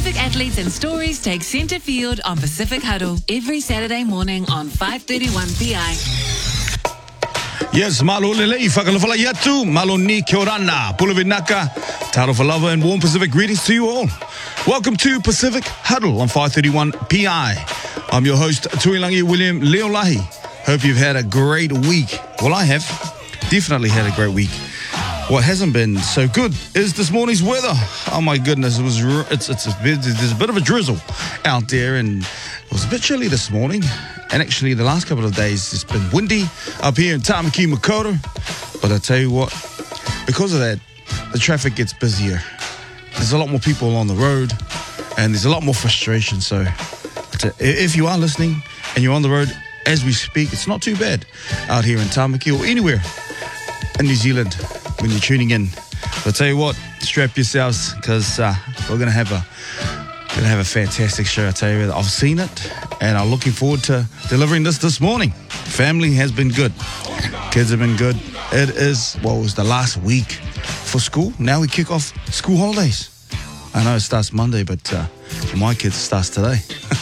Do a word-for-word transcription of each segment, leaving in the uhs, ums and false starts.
Pacific athletes and stories take centre field on Pacific Huddle every Saturday morning on five thirty-one P I. Yes, malo lelei, whakalawhala yatu, malo ni kia orana, pulavinaka, tarawhalawa and warm Pacific greetings to you all. Welcome to Pacific Huddle on five thirty-one P I. I'm your host, Tuilangi William Leolahi. Hope you've had a great week. Well, I have definitely had a great week. What hasn't been so good is this morning's weather. Oh my goodness, it was it's it's a bit, there's a bit of a drizzle out there, and it was a bit chilly this morning. And actually, the last couple of days it's been windy up here in Tamaki Makaurau. But I tell you what, because of that, the traffic gets busier. There's a lot more people on the road, and there's a lot more frustration. So, if you are listening and you're on the road as we speak, it's not too bad out here in Tamaki or anywhere in New Zealand when you're tuning in. But I'll tell you what, strap yourselves, because uh, we're going to have a going to have a fantastic show. I tell you, I've seen it, and I'm looking forward to delivering this this morning. Family has been good. Kids have been good. It is, what was the last week for school. Now we kick off school holidays. I know it starts Monday, but uh, for my kids, it starts today.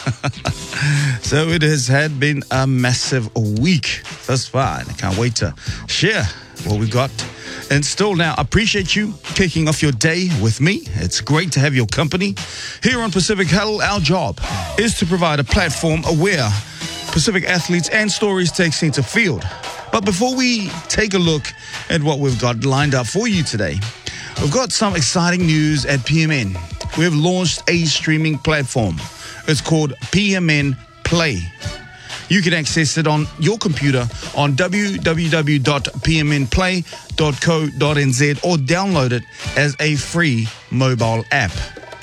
So it has had been a massive week thus far, and I can't wait to share what we've got in store. Now, I appreciate you kicking off your day with me. It's great to have your company. Here on Pacific Huddle, our job is to provide a platform where Pacific athletes and stories take center field. But before we take a look at what we've got lined up for you today, we've got some exciting news at P M N. We have launched a streaming platform. It's called P M N Play. You can access it on your computer on w w w dot p m n play dot co dot n z or download it as a free mobile app.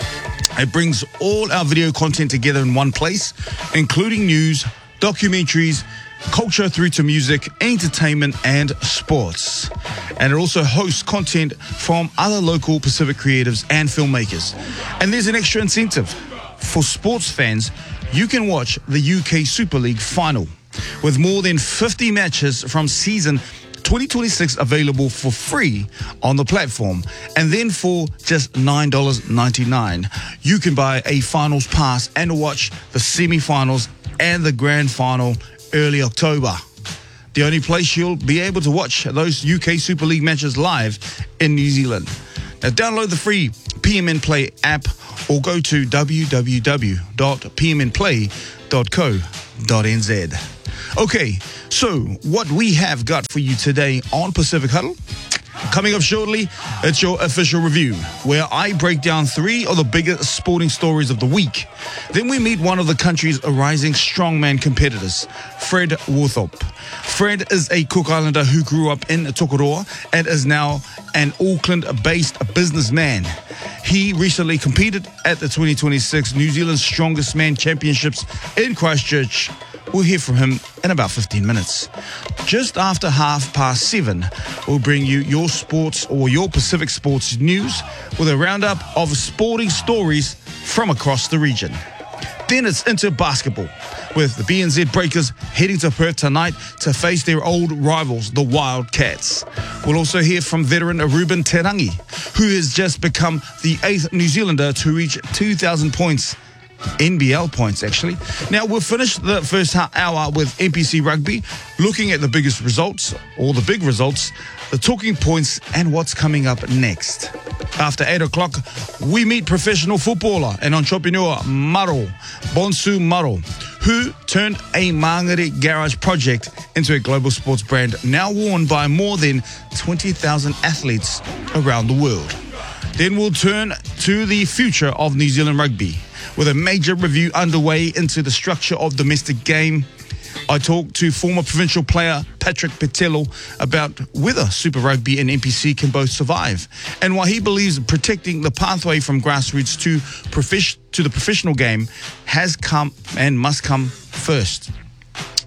It brings all our video content together in one place, including news, documentaries, culture through to music, entertainment, and sports. And it also hosts content from other local Pacific creatives and filmmakers. And there's an extra incentive. For sports fans, you can watch the U K Super League final with more than fifty matches from season twenty twenty-six available for free on the platform. And then for just nine dollars ninety-nine, you can buy a finals pass and watch the semi-finals and the grand final early October. The only place you'll be able to watch those U K Super League matches live in New Zealand. Now download the free P M N Play app or go to w w w dot p m n play dot co dot n z. Okay, so what we have got for you today on Pacific Huddle, coming up shortly, it's your official review, where I break down three of the biggest sporting stories of the week. Then we meet one of the country's rising strongman competitors, Fred Worthop. Fred is a Cook Islander who grew up in Tokoroa and is now an Auckland-based businessman. He recently competed at the twenty twenty-six New Zealand Strongest Man Championships in Christchurch. We'll hear from him in about fifteen minutes. Just after half past seven, we'll bring you your sports or your Pacific sports news with a roundup of sporting stories from across the region. Then it's into basketball, with the B N Z Breakers heading to Perth tonight to face their old rivals, the Wildcats. We'll also hear from veteran Ruben Terangi, who has just become the eighth New Zealander to reach two thousand points. N B L points, actually. Now, we'll finish the first hour with N P C Rugby, looking at the biggest results, or the big results, the talking points, and what's coming up next. After eight o'clock, we meet professional footballer and entrepreneur Maro, Bonsu Maro, who turned a Mangere Garage project into a global sports brand now worn by more than twenty thousand athletes around the world. Then we'll turn to the future of New Zealand rugby, with a major review underway into the structure of domestic game. I talked to former provincial player Patrick Petello about whether Super Rugby and N P C can both survive, and why he believes protecting the pathway from grassroots to prof- to the professional game has come and must come first.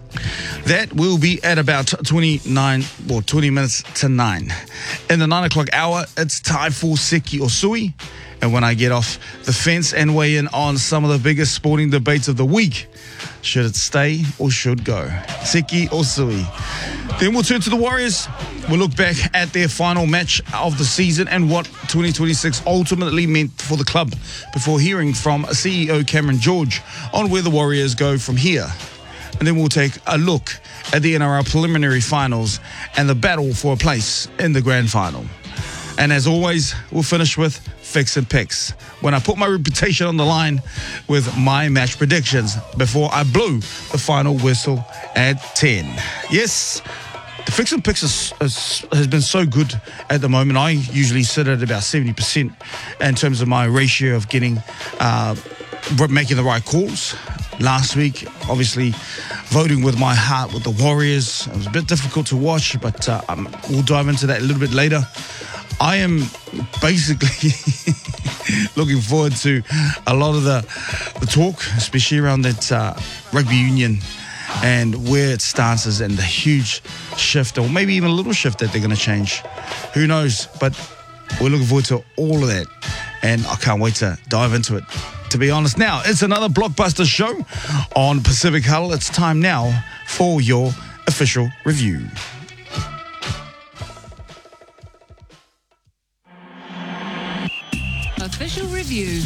That will be at about twenty-nine or twenty minutes to nine. In the nine o'clock hour, it's time for Seki or Sui. And when I get off the fence and weigh in on some of the biggest sporting debates of the week, should it stay or should go? Seki or Sui. Then we'll turn to the Warriors. We'll look back at their final match of the season and what twenty twenty-six ultimately meant for the club before hearing from C E O Cameron George on where the Warriors go from here. And then we'll take a look at the N R L preliminary finals and the battle for a place in the grand final. And as always, we'll finish with Fix and Picks, when I put my reputation on the line with my match predictions before I blow the final whistle at ten. Yes, the Fix and Picks is, is, has been so good at the moment. I usually sit at about seventy percent in terms of my ratio of getting, uh, making the right calls. Last week, obviously, voting with my heart with the Warriors. It was a bit difficult to watch, but uh, um, we'll dive into that a little bit later. I am basically looking forward to a lot of the, the talk, especially around that uh, rugby union and where it starts and the huge shift, or maybe even a little shift that they're going to change. Who knows? But we're looking forward to all of that, and I can't wait to dive into it, to be honest. Now, it's another blockbuster show on Pacific Huddle. It's time now for your official review. Official review.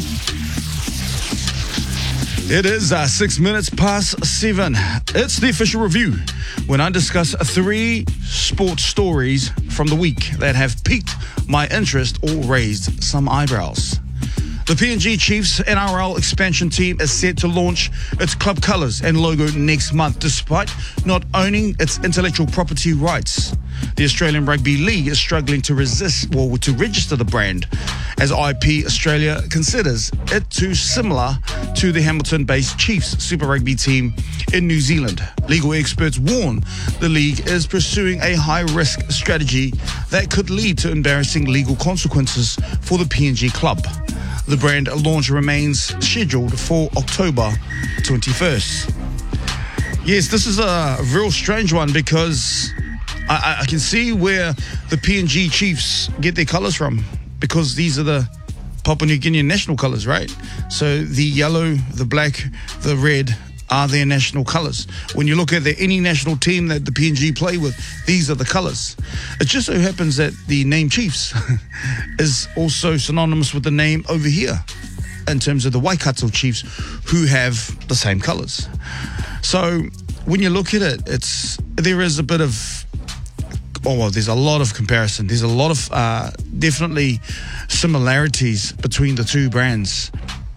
It is uh, six minutes past seven. It's the official review, when I discuss three sports stories from the week that have piqued my interest or raised some eyebrows. The P N G Chiefs N R L expansion team is set to launch its club colours and logo next month, despite not owning its intellectual property rights. The Australian Rugby League is struggling to resist, well, to register the brand, as I P Australia considers it too similar to the Hamilton-based Chiefs Super Rugby team in New Zealand. Legal experts warn the league is pursuing a high-risk strategy that could lead to embarrassing legal consequences for the P N G club. The brand launch remains scheduled for October twenty-first. Yes, this is a real strange one, because I, I can see where the P N G Chiefs get their colours from, because these are the Papua New Guinean national colours, right? So the yellow, the black, the red are their national colours. When you look at the, any national team that the P N G play with, these are the colours. It just so happens that the name Chiefs is also synonymous with the name over here, in terms of the Waikato Chiefs, who have the same colours. So when you look at it, it's there is a bit of, oh, well, there's a lot of comparison. There's a lot of uh, definitely similarities between the two brands.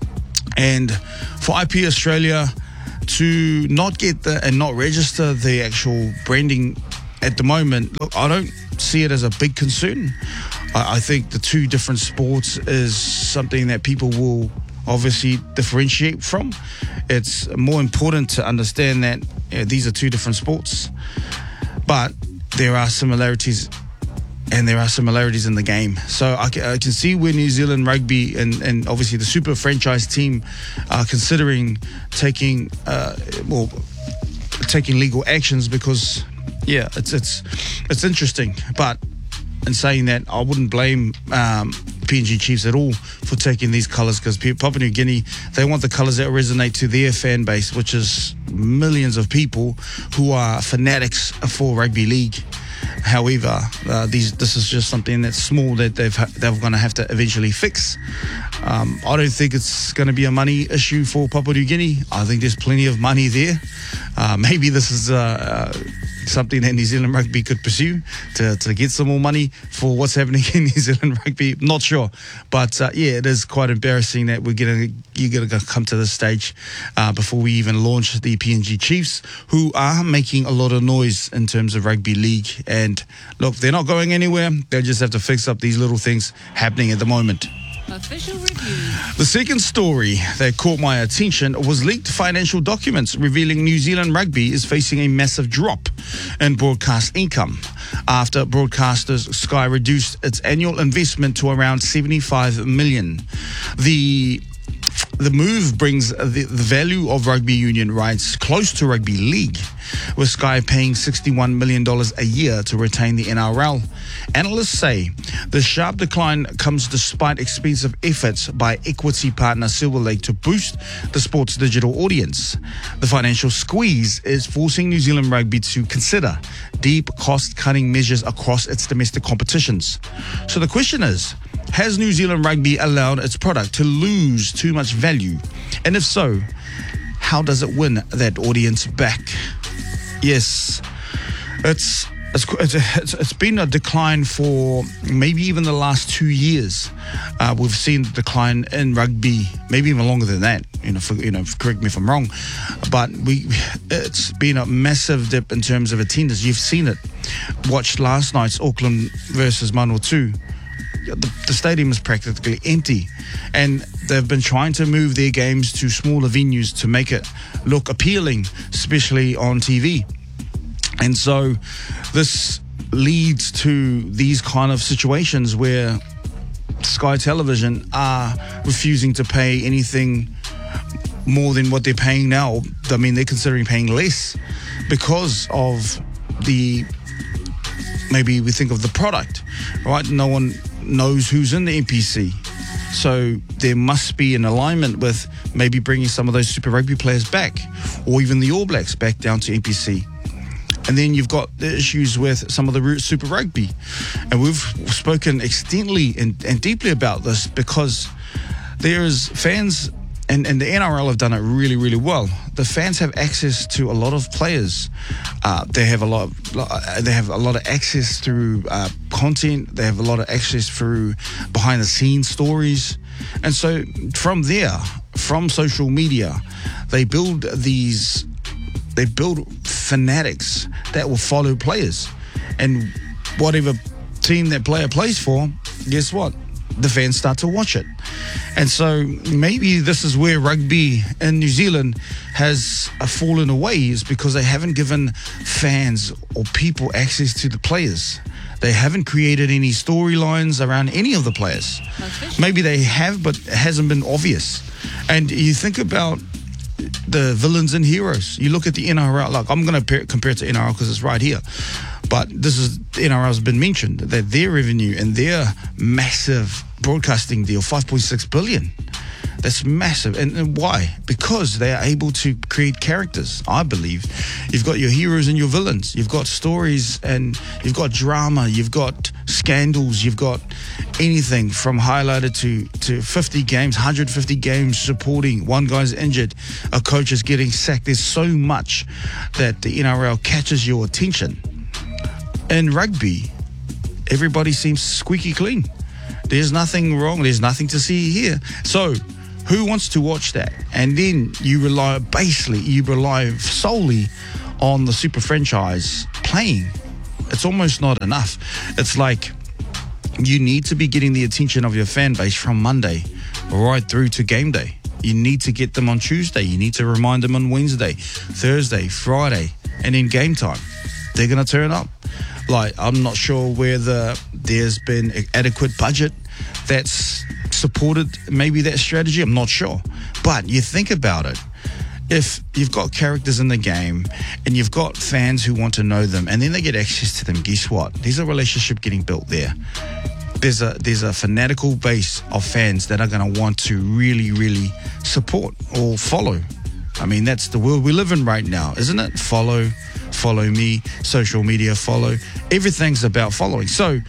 And for I P Australia to not get the and not register the actual branding at the moment, look, I don't see it as a big concern. I, I think the two different sports is something that people will obviously differentiate from. It's more important to understand that yeah, these are two different sports, but there are similarities, and there are similarities in the game. So I can, I can see where New Zealand Rugby and, and obviously the super franchise team are considering taking uh, well taking legal actions, because yeah, it's it's it's interesting. But in saying that, I wouldn't blame um, P N G Chiefs at all for taking these colours, because Papua New Guinea, they want the colours that resonate to their fan base, which is millions of people who are fanatics for rugby league. However, uh, these this is just something that's small that they've they're going to have to eventually fix. Um, I don't think it's going to be a money issue for Papua New Guinea. I think there's plenty of money there. Uh, maybe this is uh, uh, something that New Zealand Rugby could pursue to, to get some more money for what's happening in New Zealand Rugby. Not sure, but uh, yeah, it is quite embarrassing that we're gonna you're gonna come to this stage uh, before we even launch the P N G Chiefs, who are making a lot of noise in terms of rugby league. And look, they're not going anywhere. They'll just have to fix up these little things happening at the moment. Official review. The second story that caught my attention was leaked financial documents revealing New Zealand Rugby is facing a massive drop in broadcast income after broadcasters Sky reduced its annual investment to around seventy-five million. The the move brings the, the value of rugby union rights close to rugby league, with Sky paying sixty-one million dollars a year to retain the N R L. Analysts say the sharp decline comes despite expensive efforts by equity partner Silver Lake to boost the sport's digital audience. The financial squeeze is forcing New Zealand Rugby to consider deep cost-cutting measures across its domestic competitions. So the question is, has New Zealand Rugby allowed its product to lose too much value? And if so, how does it win that audience back? Yes, it's it's it's, it's been a decline for maybe even the last two years. Uh, we've seen the decline in rugby, maybe even longer than that. You know, for, you know, correct me if I'm wrong, but we it's been a massive dip in terms of attendance. You've seen it. Watched last night's Auckland versus Manawatu. The, the stadium is practically empty, and they've been trying to move their games to smaller venues to make it look appealing, especially on T V. And so this leads to these kind of situations where Sky Television are refusing to pay anything more than what they're paying now. I mean, they're considering paying less because of the, maybe we think of the product, right? No one knows who's in the N P C. So there must be an alignment with maybe bringing some of those Super Rugby players back, or even the All Blacks back down to N P C. And then you've got the issues with some of the Super Rugby. And we've spoken extensively and, and deeply about this because there's fans, and, and the N R L have done it really, really well. The fans have access to a lot of players. Uh, they have a lot. Of, they have a lot of access through uh, content. They have a lot of access through behind-the-scenes stories, and so from there, from social media, they build these. They build fanatics that will follow players, and whatever team that player plays for, guess what? The fans start to watch it. And so maybe this is where rugby in New Zealand has fallen away, is because they haven't given fans or people access to the players. They haven't created any storylines around any of the players. Maybe they have, but it hasn't been obvious. And you think about the villains and heroes. You look at the N R L, like I'm going to compare it to N R L because it's right here. But this is, N R L has been mentioned, that their revenue and their massive broadcasting deal, five point six billion. That's massive. And, and why? Because they are able to create characters, I believe. You've got your heroes and your villains. You've got stories and you've got drama. You've got scandals. You've got anything from highlighted to, to fifty games, one hundred fifty games supporting. One guy's injured. A coach is getting sacked. There's so much that the N R L catches your attention. In rugby, everybody seems squeaky clean. There's nothing wrong. There's nothing to see here. So who wants to watch that? And then you rely, basically, you rely solely on the super franchise playing. It's almost not enough. It's like you need to be getting the attention of your fan base from Monday right through to game day. You need to get them on Tuesday. You need to remind them on Wednesday, Thursday, Friday, and in game time. They're going to turn up. Like, I'm not sure whether there's been adequate budget that's supported maybe that strategy. I'm not sure. But you think about it. If you've got characters in the game and you've got fans who want to know them and then they get access to them, guess what? There's a relationship getting built there. There's a there's a fanatical base of fans that are going to want to really, really support or follow. I mean, that's the world we live in right now, isn't it? Follow, follow me, social media, follow. Everything's about following. So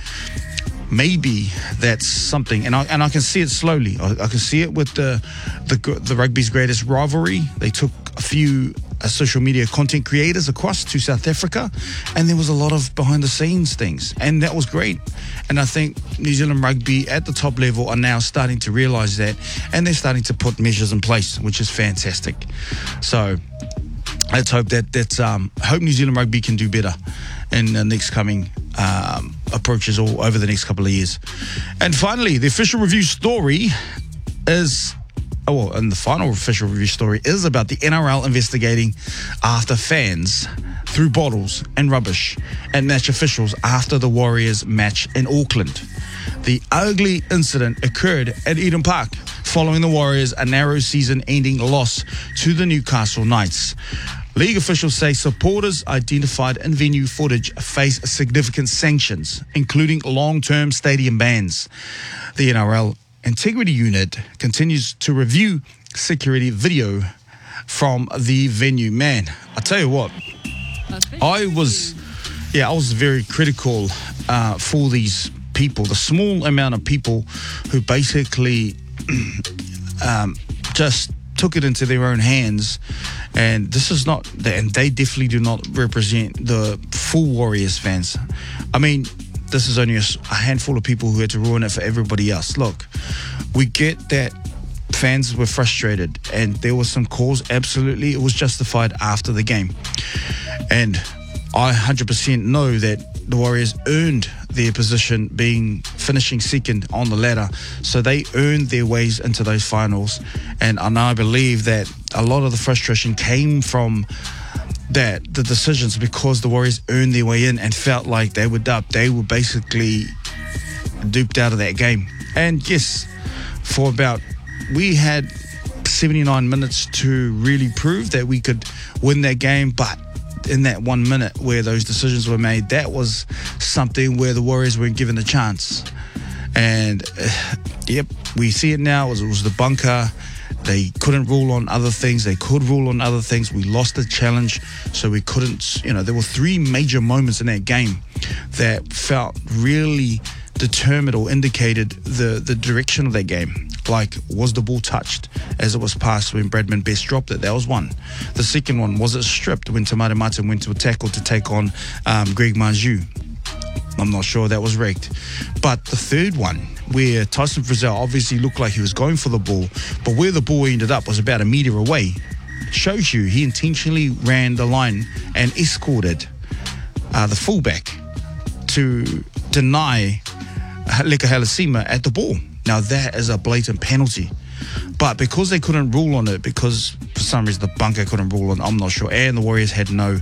maybe that's something, and I and I can see it slowly. I, I can see it with the the the rugby's greatest rivalry. They took a few uh, social media content creators across to South Africa, and there was a lot of behind the scenes things, and that was great. And I think New Zealand Rugby at the top level are now starting to realise that, and they're starting to put measures in place, which is fantastic. So let's hope that that um, hope New Zealand Rugby can do better in the next coming um, approaches all over the next couple of years. And finally, the official review story is, oh, well, and the final official review story is about the N R L investigating after fans threw bottles and rubbish at match officials after the Warriors match in Auckland. The ugly incident occurred at Eden Park following the Warriors' a narrow season-ending loss to the Newcastle Knights. League officials say supporters identified in venue footage face significant sanctions, including long-term stadium bans. The N R L Integrity Unit continues to review security video from the venue. Man, I tell you what, I was, yeah, I was very critical uh, for these people, the small amount of people who basically um, just took it into their own hands. And this is not, and they definitely do not represent the full Warriors fans. I mean, this is only a, a handful of people who had to ruin it for everybody else. Look, we get that fans were frustrated and there was some calls. Absolutely, it was justified after the game. And I one hundred percent know that the Warriors earned their position, being finishing second on the ladder. So they earned their ways into those finals. And, and I believe that a lot of the frustration came from that, the decisions, because the Warriors earned their way in and felt like they were dubbed. They were basically duped out of that game. And yes, for about, we had seventy-nine minutes to really prove that we could win that game, but in that one minute where those decisions were made, that was something where the Warriors weren't given a chance. And uh, yep, we see it now. It was, it was the bunker. They couldn't rule on other things. They could rule on other things. We lost the challenge, so we couldn't, you know, there were three major moments in that game that felt really determined or indicated the, the direction of that game. Like, was the ball touched as it was passed when Bradman Best dropped it? That was one. The second one, was it stripped when Tamara Martin went to a tackle to take on um, Greg Manju? I'm not sure that was rigged. But the third one, where Tyson Frizzell obviously looked like he was going for the ball, but where the ball ended up was about a metre away, shows you he intentionally ran the line and escorted uh, the fullback to deny Leka Halasima at the ball. Now that is a blatant penalty. But because they couldn't rule on it, because for some reason the bunker couldn't rule on it, I'm not sure, and the Warriors had no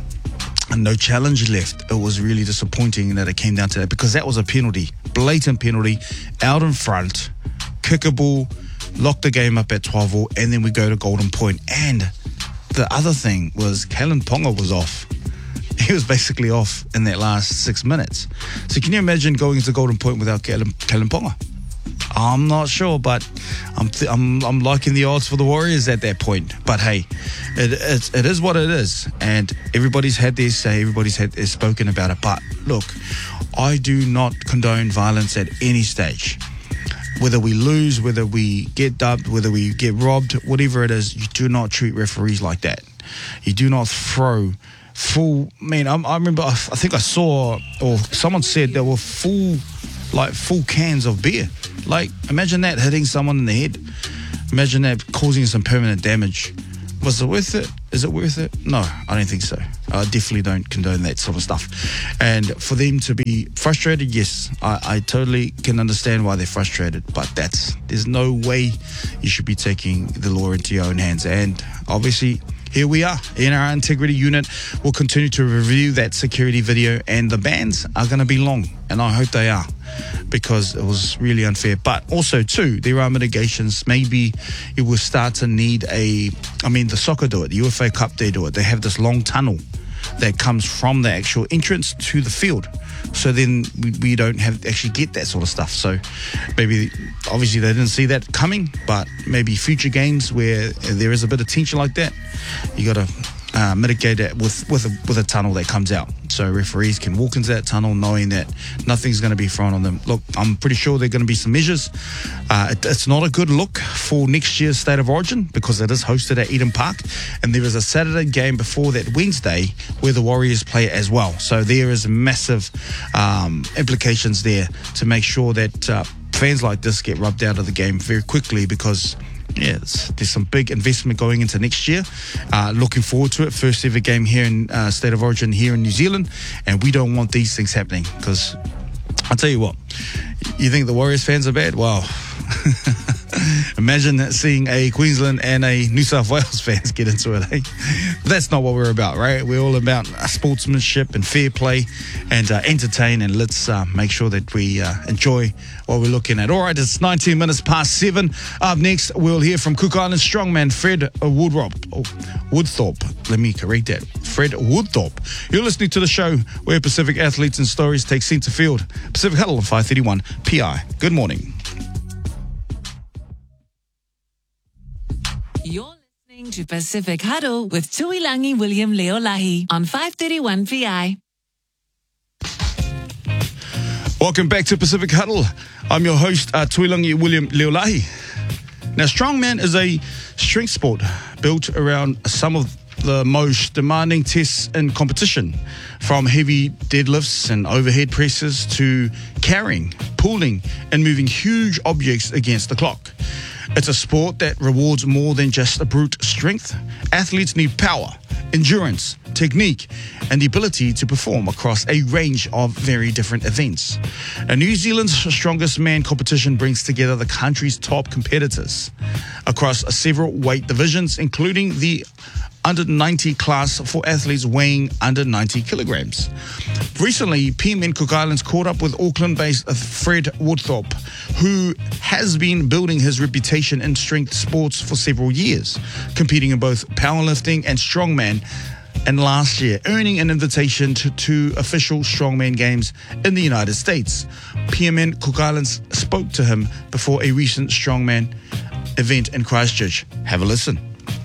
no challenge left, it was really disappointing that it came down to that, because that was a penalty, blatant penalty, out in front, kickable, lock the game up at twelve all, and then we go to Golden Point. And the other thing was Kalen Ponga was off. He was basically off in that last six minutes. So can you imagine going into Golden Point without Kalen, Kalen Ponga? I'm not sure, but I'm, th- I'm I'm liking the odds for the Warriors at that point. But hey, it it's, it is what it is, and everybody's had their say, everybody's had their spoken about it. But look, I do not condone violence at any stage. Whether we lose, whether we get dubbed, whether we get robbed, whatever it is, you do not treat referees like that. You do not throw full. I mean, I, I remember, I, I think I saw, or someone said there were full, like full cans of beer. Like, imagine that hitting someone in the head. Imagine that causing some permanent damage. Was it worth it? Is it worth it? No, I don't think so. I definitely don't condone that sort of stuff. And for them to be frustrated, yes, I, I totally can understand why they're frustrated. But that's, there's no way you should be taking the law into your own hands. And obviously, here we are. In our Integrity Unit, we'll continue to review that security video, and the bans are going to be long, and I hope they are, because it was really unfair. But also, too, there are mitigations. Maybe it will start to need a, I mean, the soccer do it, the U F A Cup, they do it. They have this long tunnel that comes from the actual entrance to the field. So then we, we don't have actually get that sort of stuff. So maybe, obviously they didn't see that coming, but maybe future games where there is a bit of tension like that, you got to uh, mitigate it with, with, a, with a tunnel that comes out. So referees can walk into that tunnel knowing that nothing's going to be thrown on them. Look, I'm pretty sure there are going to be some measures. Uh, it, it's not a good look for next year's State of Origin, because it is hosted at Eden Park, and there is a Saturday game before that Wednesday where the Warriors play as well. So there is massive um, implications there to make sure that uh, fans like this get rubbed out of the game very quickly, because yeah, there's some big investment going into next year. Uh, looking forward to it. First ever game here in uh, State of Origin here in New Zealand, and we don't want these things happening, because I'll tell you what, you think the Warriors fans are bad? Well, Imagine seeing a Queensland and a New South Wales fans get into it, eh? But that's not what we're about, right? We're all about sportsmanship and fair play and uh, entertain, and let's uh, make sure that we uh, enjoy what we're looking at. All right, it's nineteen minutes past seven. Up next, we'll hear from Cook Island strongman Fred Woodrop, oh, Woodthorpe. Let me correct that. Fred Woodthorpe. You're listening to the show where Pacific athletes and stories take centre field. Pacific Huddle on five thirty-one P I. Good morning. You're listening to Pacific Huddle with Tuilangi William Leolahi on five thirty-one P I. Welcome back to Pacific Huddle. I'm your host, uh, Tuilangi William Leolahi. Now, strongman is a strength sport built around some of the most demanding tests in competition, from heavy deadlifts and overhead presses to carrying, pulling, and moving huge objects against the clock. It's a sport that rewards more than just a brute strength. Athletes need power, endurance, technique, and the ability to perform across a range of very different events. And New Zealand's Strongest Man competition brings together the country's top competitors across several weight divisions, including the under ninety class for athletes weighing under ninety kilograms. Recently, P M N Cook Islands caught up with Auckland-based Fred Woodthorpe, who has been building his reputation in strength sports for several years, competing in both powerlifting and strongman, and last year earning an invitation to two official strongman games in the United States. P M N Cook Islands spoke to him before a recent strongman event in Christchurch. Have a listen.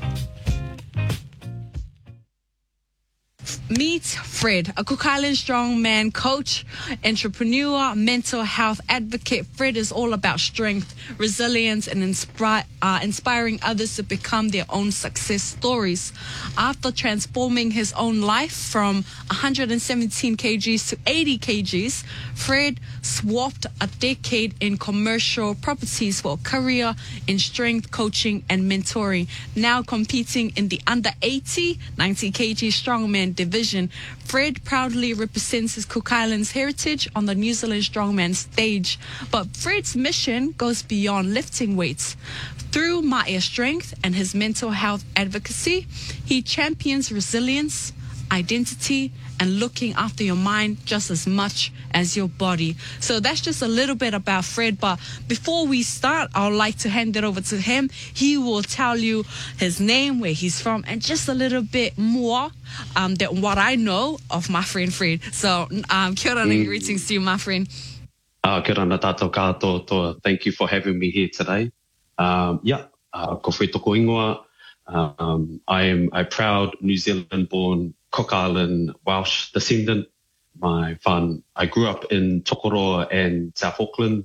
Meet Fred, a Cook Island strongman coach, entrepreneur, mental health advocate. Fred is all about strength, resilience, and inspire, uh, inspiring others to become their own success stories. After transforming his own life from one hundred seventeen kilograms to eighty kilograms, Fred swapped a decade in commercial properties for a career in strength coaching and mentoring. Now competing in the under eighty, ninety kilograms strongman division, Fred proudly represents his Cook Islands heritage on the New Zealand strongman stage. But Fred's mission goes beyond lifting weights. Through Ma'ia Strength and his mental health advocacy, he champions resilience, identity, and looking after your mind just as much as your body. So that's just a little bit about Fred. But before we start, I would like to hand it over to him. He will tell you his name, where he's from, and just a little bit more um, than what I know of my friend Fred. So um, kia ora and greetings to you, my friend. Uh, kia ora na tātou katoa. Thank you for having me here today. Um, yeah, uh, ko whai toko ingoa. Um, I am a proud New Zealand-born Cook Island Welsh descendant. My fun, I grew up in Tokoroa and South Auckland.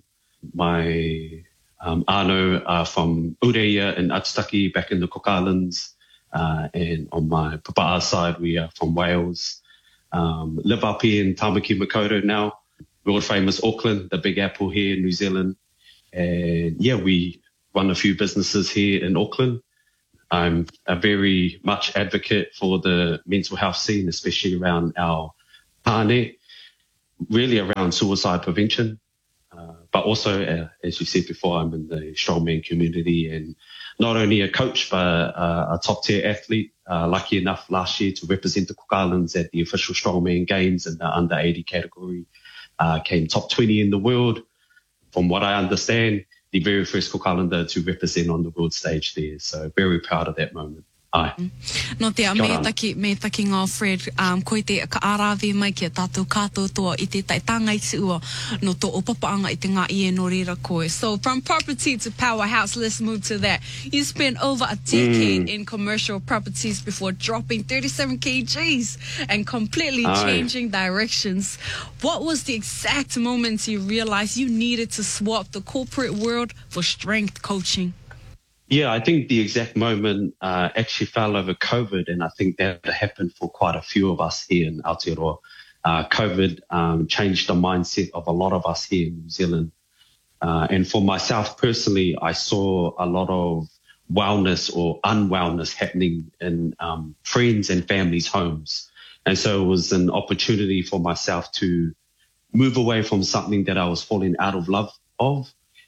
My um, āno are from Ureia and Atutaki back in the Cook Islands. Uh, and on my papa'a side, we are from Wales. Um, live up here in Tamaki Makaurau now, world famous Auckland, the Big Apple here in New Zealand. And yeah, we run a few businesses here in Auckland. I'm a very much advocate for the mental health scene, especially around our pane, really around suicide prevention. Uh, but also, uh, as you said before, I'm in the strongman community and not only a coach, but uh, a top tier athlete. Uh, lucky enough last year to represent the Cook Islands at the official strongman games in the under eighty category. Uh, came top twenty in the world. From what I understand, the very first Cook Islander to represent on the world stage there. So very proud of that moment. Ai. No te a me taki, me taki ngā Fred, um, koe te ka arawe mai ki a tātou kātou toa i te taitanga i te ua no tō opapaanga i te ngā ie no rira koe. So from property to powerhouse, let's move to that. You spent over a decade mm. in commercial properties before dropping thirty-seven kilograms and completely Ai. changing directions. What was the exact moment you realized you needed to swap the corporate world for strength coaching? Yeah, I think the exact moment uh, actually fell over COVID, and I think that happened for quite a few of us here in Aotearoa. Uh, COVID um, changed the mindset of a lot of us here in New Zealand. Uh, and for myself personally, I saw a lot of wellness or unwellness happening in um, friends and families' homes. And so it was an opportunity for myself to move away from something that I was falling out of love of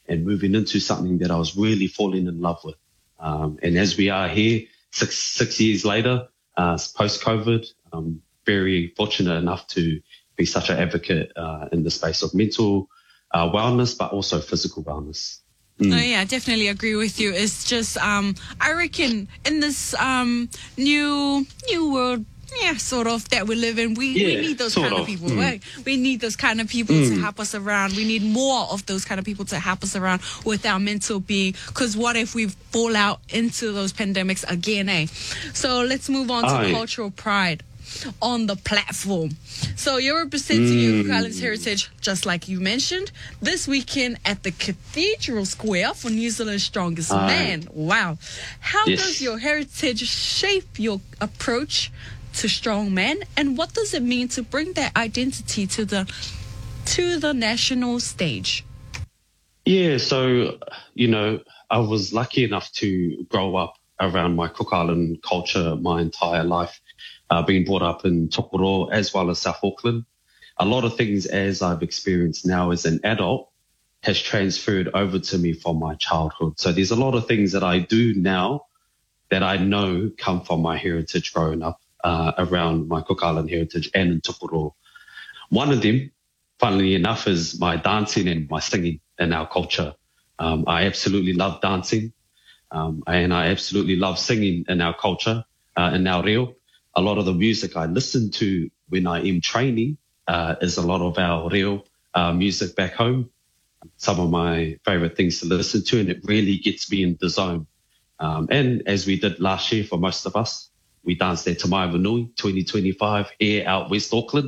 and moving into something that I was really falling in love with. Um, and as we are here, six six years later, uh, post-COVID, I'm very fortunate enough to be such an advocate uh, in the space of mental uh, wellness, but also physical wellness. Mm. Oh, yeah, I definitely agree with you. It's just, um, I reckon in this um, new new world, yeah, sort of, that we live in, we, yeah, we need those kind of, of people, mm. right? We need those kind of people mm. to help us around. We need more of those kind of people to help us around with our mental being. Because what if we fall out into those pandemics again, eh? So let's move on to Aye. cultural pride on the platform. So you're representing mm. Cook Islands heritage, just like you mentioned, this weekend at the Cathedral Square for New Zealand's Strongest Aye. Man. Wow. How yes. does your heritage shape your approach to strongman, and what does it mean to bring that identity to the to the national stage? Yeah, so, you know, I was lucky enough to grow up around my Cook Island culture my entire life. Uh, being brought up in Tokoro as well as South Auckland. A lot of things as I've experienced now as an adult has transferred over to me from my childhood. So there's a lot of things that I do now that I know come from my heritage growing up uh, around my Cook Island heritage and in Tokoro. One of them, funnily enough, is my dancing and my singing in our culture. Um, I absolutely love dancing um, and I absolutely love singing in our culture, uh, in our reo. A lot of the music I listen to when I am training uh, is a lot of our reo uh, music back home. Some of my favorite things to listen to, and it really gets me in the zone. Um, and as we did last year for most of us, we danced at Te Maiwanui twenty twenty-five here out West Auckland.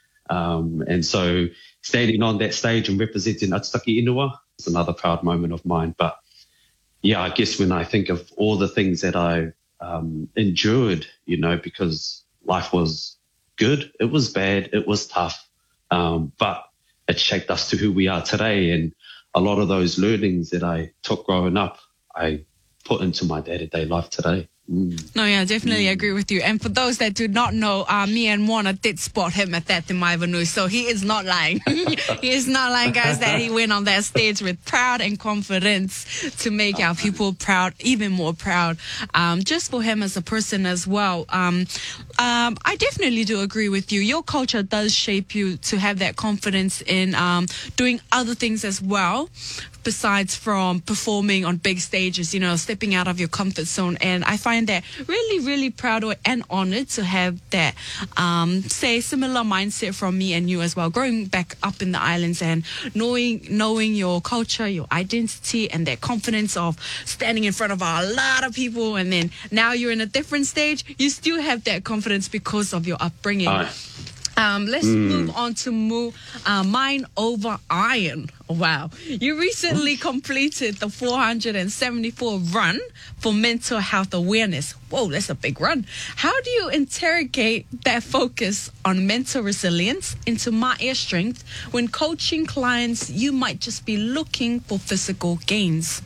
Um, and so standing on that stage and representing Atutaki Inua is another proud moment of mine. But yeah, I guess when I think of all the things that I Um, endured, you know, because life was good, it was bad, it was tough, um, but it shaped us to who we are today. And a lot of those learnings that I took growing up, I put into my day-to-day life today. Mm. No, yeah, I definitely mm. agree with you. And for those that do not know, uh, me and Mona did spot him at that Te Maiwanui, so he is not lying. He is not lying, guys, that he went on that stage with pride and confidence to make our people proud, even more proud. Um, just for him as a person as well. Um, um, I definitely do agree with you. Your culture does shape you to have that confidence in um, doing other things as well, besides from performing on big stages, you know, stepping out of your comfort zone. And I find that really, really proud and honored to have that, um, say, similar mindset from me and you as well. Growing back up in the islands and knowing knowing your culture, your identity, and that confidence of standing in front of a lot of people. And then now you're in a different stage, you still have that confidence because of your upbringing. Uh. Um, let's mm. move on to move, uh, Mind Over Iron. Wow. You recently completed the four hundred seventy-four run for mental health awareness. Whoa, that's a big run. How do you interrogate that focus on mental resilience into ma'ia strength when coaching clients you might just be looking for physical gains?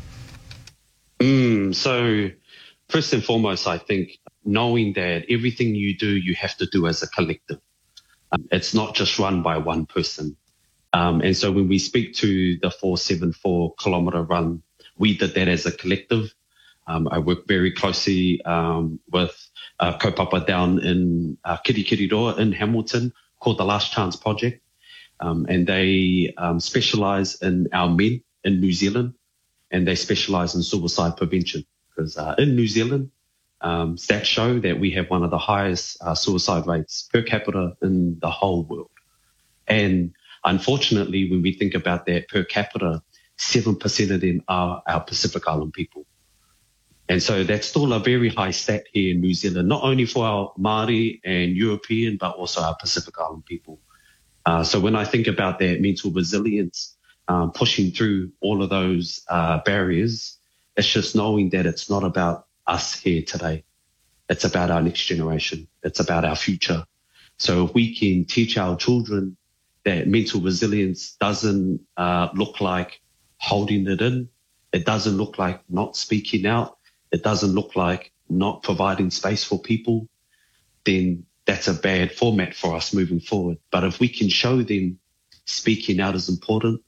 Mm, so first and foremost, I think knowing that everything you do, you have to do as a collective. Um, it's not just run by one person. Um, and so when we speak to the four seventy-four kilometre run, we did that as a collective. Um, I work very closely um, with uh, kaupapa down in uh, Kirikiriroa in Hamilton called the Last Chance Project. Um, and they um, specialise in our men in New Zealand, and they specialise in suicide prevention. Because uh, in New Zealand, Um, stats show that we have one of the highest uh, suicide rates per capita in the whole world. And unfortunately, when we think about that per capita, seven percent of them are our Pacific Island people. And so that's still a very high stat here in New Zealand, not only for our Māori and European, but also our Pacific Island people. Uh, so when I think about that mental resilience, um, pushing through all of those uh, barriers, it's just knowing that it's not about us here today. It's about our next generation. It's about our future. So if we can teach our children that mental resilience doesn't uh, look like holding it in, it doesn't look like not speaking out, it doesn't look like not providing space for people, then that's a bad format for us moving forward. But if we can show them speaking out is important,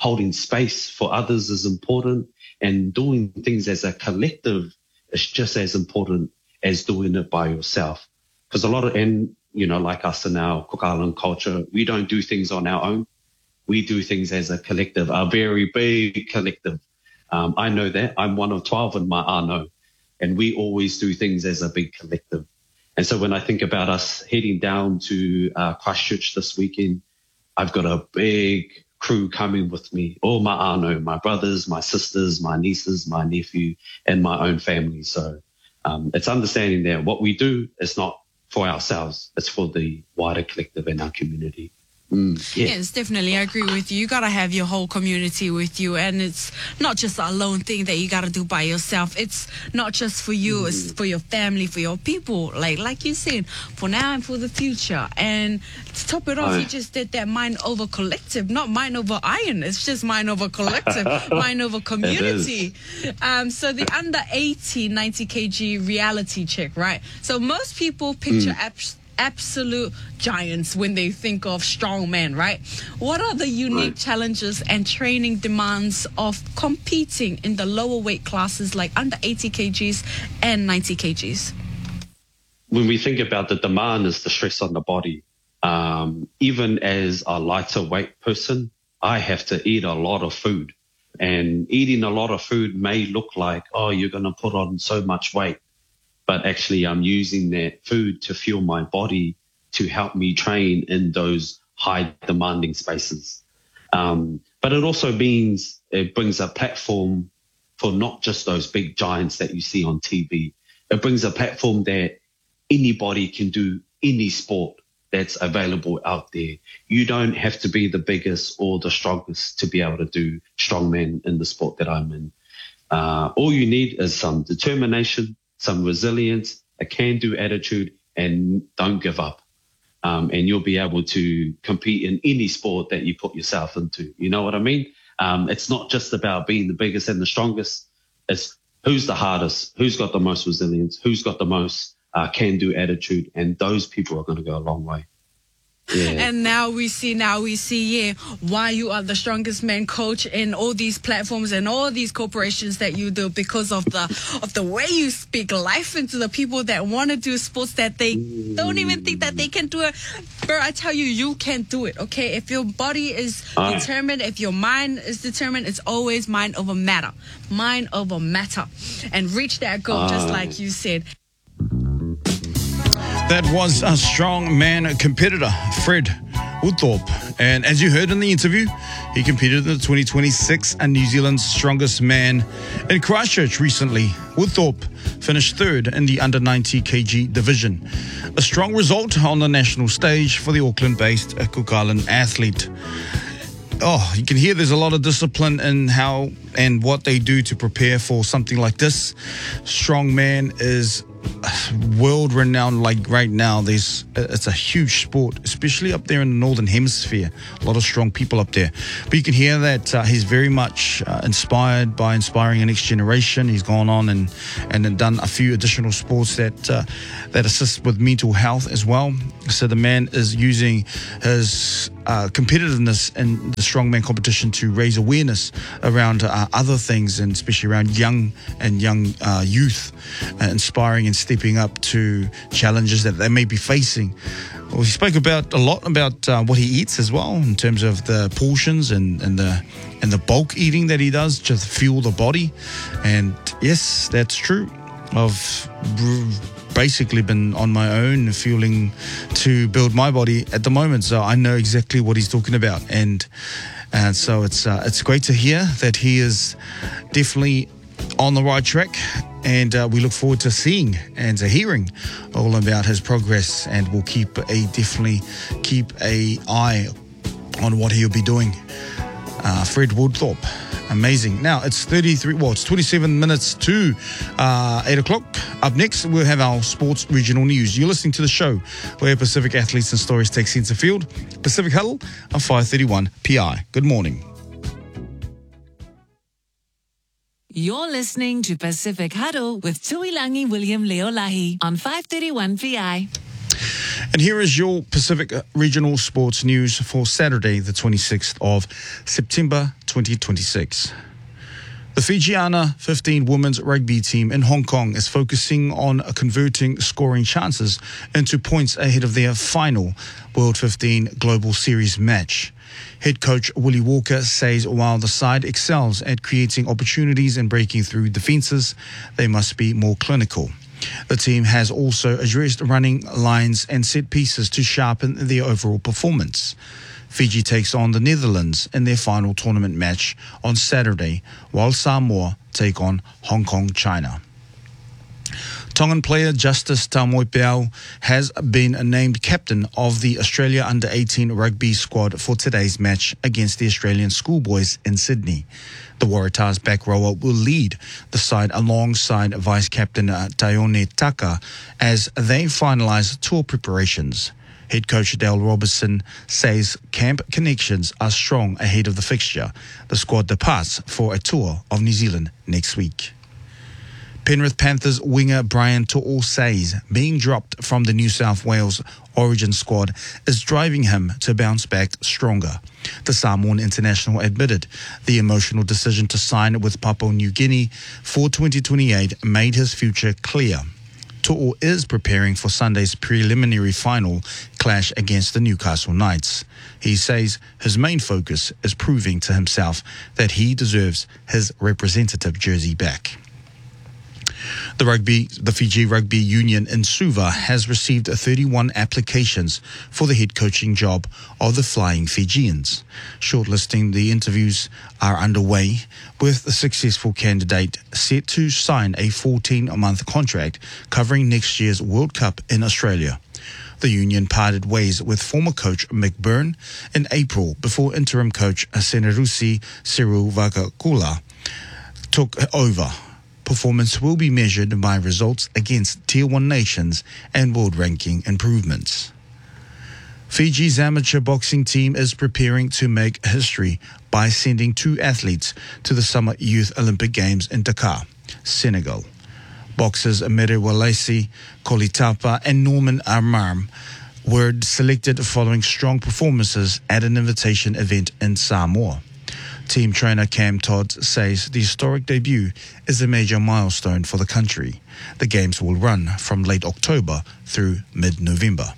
holding space for others is important, and doing things as a collective is just as important as doing it by yourself. Because a lot of, and you know, like us in our Cook Island culture, we don't do things on our own. We do things as a collective, a very big collective. Um, I know that. I'm one of twelve in my Ano, and we always do things as a big collective. And so when I think about us heading down to uh, Christchurch this weekend, I've got a big crew coming with me, all my Ano, my brothers, my sisters, my nieces, my nephew, and my own family. So um, it's understanding that what we do is not for ourselves, it's for the wider collective in our community. Mm, yeah. Yes, definitely. I agree with you. You got to have your whole community with you. And it's not just a lone thing that you got to do by yourself. It's not just for you. Mm. It's for your family, for your people. Like like you said, for now and for the future. And to top it off, oh. you just did that mind over collective, not mind over iron. It's just mind over collective, mind over community. Um, so the under eighty ninety kilograms reality check, right? So most people picture mm. abs- absolute giants when they think of strong men, right? What are the unique right. challenges and training demands of competing in the lower weight classes like under eighty kilograms and ninety kilograms? When we think about the demand is the stress on the body, um, even as a lighter weight person, I have to eat a lot of food. And eating a lot of food may look like, oh, you're going to put on so much weight. But actually I'm using that food to fuel my body to help me train in those high demanding spaces. Um, but it also means it brings a platform for not just those big giants that you see on T V. It brings a platform that anybody can do any sport that's available out there. You don't have to be the biggest or the strongest to be able to do strongman in the sport that I'm in. Uh, all you need is some determination, some resilience, a can-do attitude, and don't give up. Um, and you'll be able to compete in any sport that you put yourself into. You know what I mean? Um, it's not just about being the biggest and the strongest. It's who's the hardest, who's got the most resilience, who's got the most uh, can-do attitude, and those people are going to go a long way. Yeah. And now we see, now we see, yeah, why you are the strongest man coach in all these platforms and all these corporations that you do, because of the of the way you speak life into the people that want to do sports that they don't even think that they can do it. Bro, I tell you, you can do it, okay? If your body is uh. determined, if your mind is determined, it's always mind over matter. Mind over matter. And reach that goal, uh. just like you said. That was a strong man competitor, Fred Woodthorpe. And as you heard in the interview, he competed in the twenty twenty-six and New Zealand's Strongest Man in Christchurch recently. Woodthorpe finished third in the under ninety kilogram division. A strong result on the national stage for the Auckland-based Cook Island athlete. Oh, you can hear there's a lot of discipline in how and what they do to prepare for something like this. Strongman is world renowned. Like right now, there's it's a huge sport, especially up there in the northern hemisphere. A lot of strong people up there. But you can hear that uh, he's very much uh, inspired by inspiring the next generation. He's gone on and and then done a few additional sports that uh, that assist with mental health as well. So the man is using his uh, competitiveness in the strongman competition to raise awareness around uh, other things, and especially around young and young uh, youth, uh, inspiring and stepping up to challenges that they may be facing. Well, he spoke about a lot about uh, what he eats as well, in terms of the portions and, and the and the bulk eating that he does to fuel the body. And yes, that's true. I've basically been on my own fueling to build my body at the moment, so I know exactly what he's talking about. And and so it's uh, it's great to hear that he is definitely on the right track, and uh, we look forward to seeing and to hearing all about his progress, and we'll keep a definitely keep a eye on what he'll be doing. Uh, Fred Woodthorpe, amazing. Now it's thirty-three, well, it's twenty-seven minutes to uh, eight o'clock. Up next, we'll have our sports regional news. You're listening to the show where Pacific athletes and stories take centre field. Pacific Huddle on five thirty-one P I. Good morning. You're listening to Pacific Huddle with Tuilangi William Leolahi on five thirty-one P I. And here is your Pacific Regional Sports News for Saturday, the twenty-sixth of September, twenty twenty-six. The Fijiana fifteen women's rugby team in Hong Kong is focusing on converting scoring chances into points ahead of their final World fifteen Global Series match. Head coach Willie Walker says while the side excels at creating opportunities and breaking through defences, they must be more clinical. The team has also addressed running lines and set pieces to sharpen their overall performance. Fiji takes on the Netherlands in their final tournament match on Saturday, while Samoa take on Hong Kong, China. Tongan player Justice Tamoipeau has been named captain of the Australia under eighteen rugby squad for today's match against the Australian schoolboys in Sydney. The Waratahs back rower will lead the side alongside vice-captain Taione Taka as they finalise tour preparations. Head coach Dale Robertson says camp connections are strong ahead of the fixture. The squad departs for a tour of New Zealand next week. Penrith Panthers winger Brian To'o says being dropped from the New South Wales Origin squad is driving him to bounce back stronger. The Samoan international admitted the emotional decision to sign with Papua New Guinea for twenty twenty-eight made his future clear. To'o is preparing for Sunday's preliminary final clash against the Newcastle Knights. He says his main focus is proving to himself that he deserves his representative jersey back. The rugby, the Fiji Rugby Union in Suva has received thirty-one applications for the head coaching job of the Flying Fijians. Shortlisting the interviews are underway, with the successful candidate set to sign a fourteen-month contract covering next year's World Cup in Australia. The union parted ways with former coach Mick Byrne in April before interim coach Senerusi Siruvakakula took over. Performance will be measured by results against Tier one nations and world ranking improvements. Fiji's amateur boxing team is preparing to make history by sending two athletes to the Summer Youth Olympic Games in Dakar, Senegal. Boxers Mere Walesi Kolitapa and Norman Armarm were selected following strong performances at an invitation event in Samoa. Team trainer Cam Todd says the historic debut is a major milestone for the country. The games will run from late October through mid-November.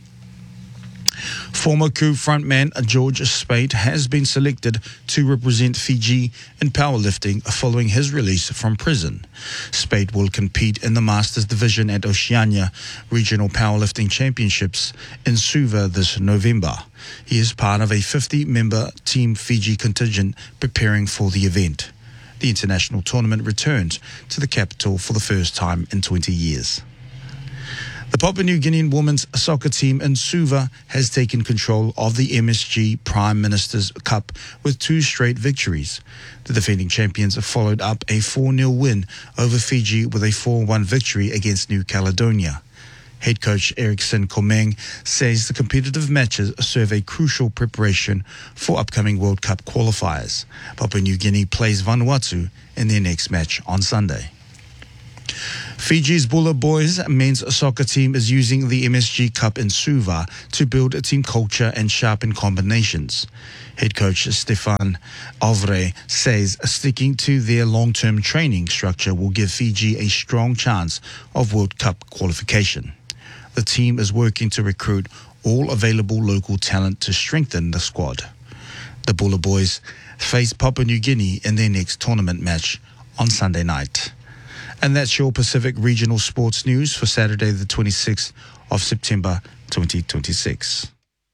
Former coup frontman George Speight has been selected to represent Fiji in powerlifting following his release from prison. Speight will compete in the Masters Division at Oceania Regional Powerlifting Championships in Suva this November. He is part of a fifty-member Team Fiji contingent preparing for the event. The international tournament returns to the capital for the first time in twenty years. The Papua New Guinean women's soccer team in Suva has taken control of the M S G Prime Minister's Cup with two straight victories. The defending champions followed up a four nil win over Fiji with a four one victory against New Caledonia. Head coach Erickson Komeng says the competitive matches serve a crucial preparation for upcoming World Cup qualifiers. Papua New Guinea plays Vanuatu in their next match on Sunday. Fiji's Bula Boys men's soccer team is using the M S G Cup in Suva to build a team culture and sharpen combinations. Head coach Stefan Alvare says sticking to their long-term training structure will give Fiji a strong chance of World Cup qualification. The team is working to recruit all available local talent to strengthen the squad. The Bula Boys face Papua New Guinea in their next tournament match on Sunday night. And that's your Pacific Regional Sports News for Saturday, the twenty-sixth of September, twenty twenty-six.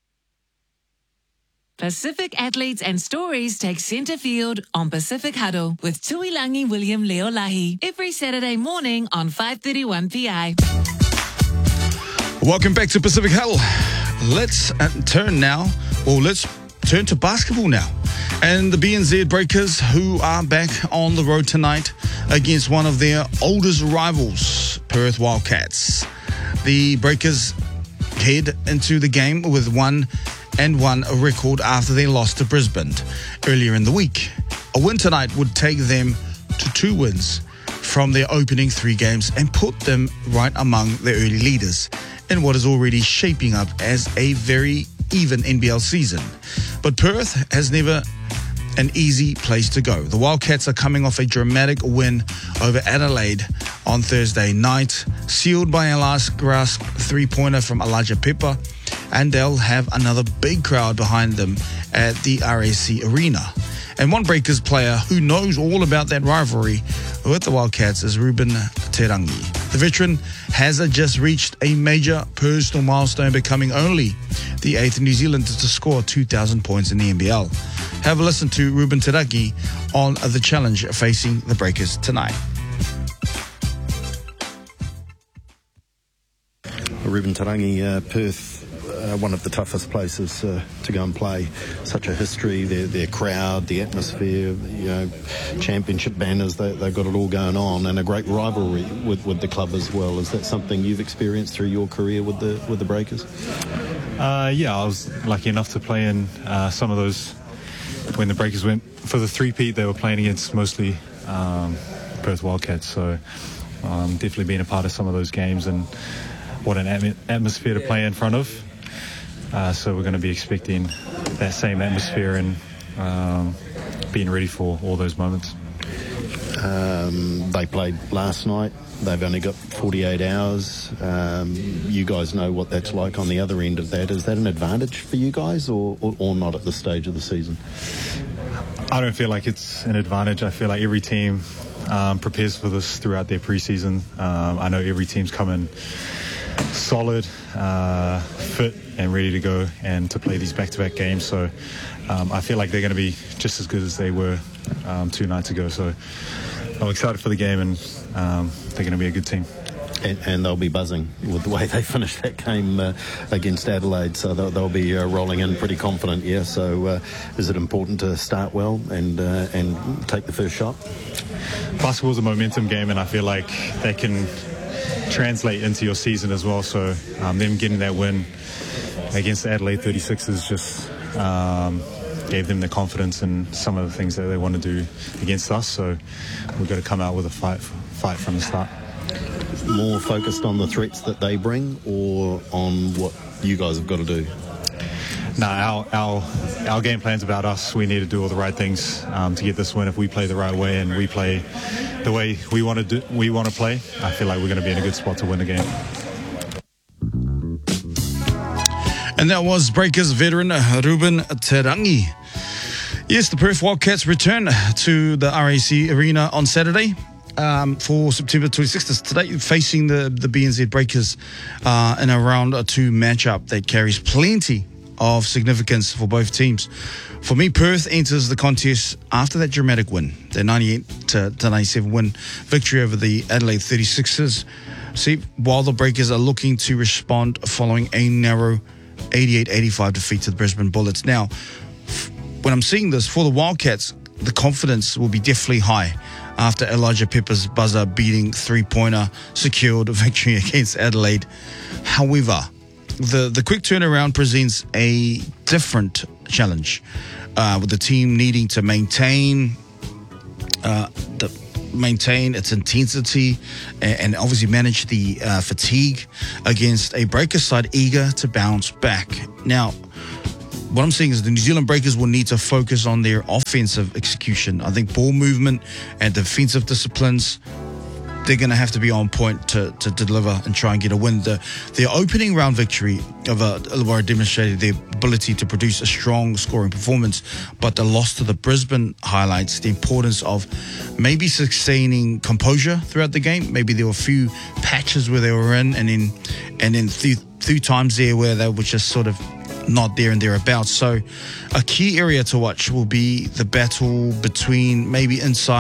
Pacific athletes and stories take centre field on Pacific Huddle with Tuilangi William Leolahi every Saturday morning on five thirty-one P I. Welcome back to Pacific Huddle. Let's uh, turn now, or let's turn to basketball now. And the B N Z Breakers, who are back on the road tonight against one of their oldest rivals, Perth Wildcats. The Breakers head into the game with one and one record after they lost to Brisbane earlier in the week. A win tonight would take them to two wins from their opening three games and put them right among the early leaders in what is already shaping up as a very even N B L season. But Perth has never an easy place to go. The Wildcats are coming off a dramatic win over Adelaide on Thursday night, sealed by a last grasp three-pointer from Elijah Pippa, and they'll have another big crowd behind them at the R A C Arena. And one Breakers player who knows all about that rivalry with the Wildcats is Ruben Te Rangi. The veteran has just reached a major personal milestone, becoming only the eighth New Zealander to score two thousand points in the N B L. Have a listen to Ruben Te Rangi on the challenge facing the Breakers tonight. Ruben Te Rangi, uh, Perth, uh, one of the toughest places uh, to go and play. Such a history, their, their crowd, the atmosphere, you know, championship banners, they, they've got it all going on, and a great rivalry with, with the club as well. Is that something you've experienced through your career with the with the Breakers? Uh, yeah, I was lucky enough to play in uh, some of those when the Breakers went for the three-peat. They were playing against mostly um, Perth Wildcats, so um, definitely been a part of some of those games, and what an atm- atmosphere to play in front of. Uh, so we're going to be expecting that same atmosphere and um, being ready for all those moments. Um, they played last night. They've only got forty-eight hours. Um, you guys know what that's like on the other end of that. Is that an advantage for you guys, or, or, or not at this stage of the season? I don't feel like it's an advantage. I feel like every team um, prepares for this throughout their preseason. Um, I know every team's coming solid, uh, fit and ready to go and to play these back-to-back games. So um, I feel like they're going to be just as good as they were um, two nights ago. So I'm excited for the game, and um, they're going to be a good team. And, and they'll be buzzing with the way they finished that game uh, against Adelaide, so they'll, they'll be uh, rolling in pretty confident. Yeah. So uh, is it important to start well and uh, and take the first shot? Basketball's a momentum game, and I feel like that can translate into your season as well. So um, them getting that win against the Adelaide thirty-sixers just um, gave them the confidence in some of the things that they want to do against us. So we've got to come out with a fight, fight from the start. More focused on the threats that they bring, or on what you guys have got to do? No, our our our game plan's about us. We need to do all the right things um, to get this win. If we play the right way and we play the way we want to do, we want to play, I feel like we're going to be in a good spot to win the game. And that was Breakers veteran Ruben Te Rangi. Yes, the Perth Wildcats return to the R A C Arena on Saturday. Um, for September twenty-sixth, today facing the, the B N Z Breakers uh, in a round two matchup that carries plenty of significance for both teams. For me, Perth enters the contest after that dramatic win, the ninety-eight to ninety-seven win victory over the Adelaide thirty-sixers. See, while the Breakers are looking to respond following a narrow eighty-eight eighty-five defeat to the Brisbane Bullets. Now, when I'm seeing this, for the Wildcats, the confidence will be definitely high after Elijah Pippa's buzzer beating three-pointer secured a victory against Adelaide. However, the, the quick turnaround presents a different challenge, uh, with the team needing to maintain uh, the, maintain its intensity and, and obviously manage the uh, fatigue against a Breakers side eager to bounce back. Now, what I'm seeing is the New Zealand Breakers will need to focus on their offensive execution. I think ball movement and defensive disciplines, they're going to have to be on point to, to deliver and try and get a win. The, their opening round victory of uh, Illawarra demonstrated their ability to produce a strong scoring performance, but the loss to the Brisbane highlights the importance of maybe sustaining composure throughout the game. Maybe there were a few patches where they were in, and then and then few, few times there where they were just sort of not there and thereabouts. So a key area to watch will be the battle between maybe inside